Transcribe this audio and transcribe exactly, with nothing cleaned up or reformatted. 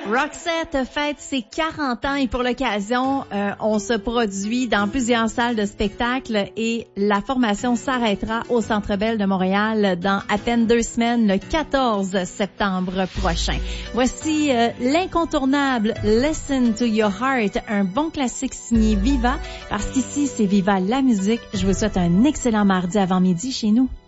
Roxette fête ses quarante ans et pour l'occasion, euh, on se produit dans plusieurs salles de spectacle et la formation s'arrêtera au Centre Bell de Montréal dans à peine deux semaines, le quatorze septembre prochain. Voici euh, l'incontournable Listen to Your Heart, un bon classique signé Viva, parce qu'ici c'est Viva la musique. Je vous souhaite un excellent mardi avant midi chez nous.